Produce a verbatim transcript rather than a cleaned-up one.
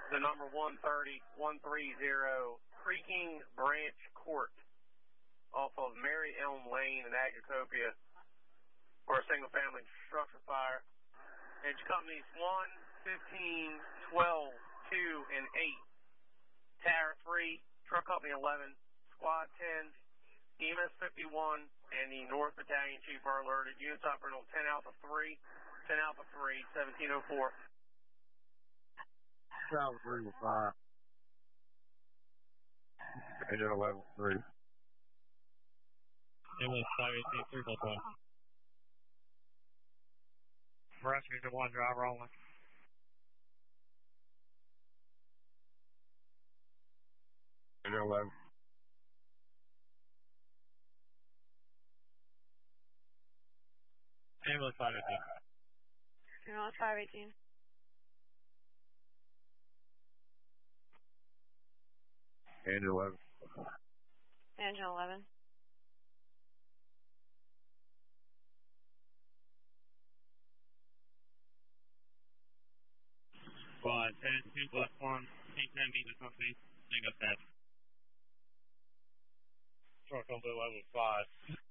the number one thirty, one thirty Creaking Branch Court off of Mary Elm Lane in Agacopia for a single-family structure fire. Edge companies one, fifteen, twelve, two, and eight. Tower three, Truck Company eleven, Squad ten, E M S fifty-one, and the North Battalion Chief are alerted. Units operating on ten Alpha three, ten Alpha three, seventeen oh four. Tower three was five. Engine eleven three. Ambulance five eighteen, three plus one. Rescue to one, driver only. Engine eleven. Ambulance five eighteen. Ambulance five eighteen. Engine eleven. Engine eleven. Squad ten, two plus one, T ten B the company, single step. Truck Company level five.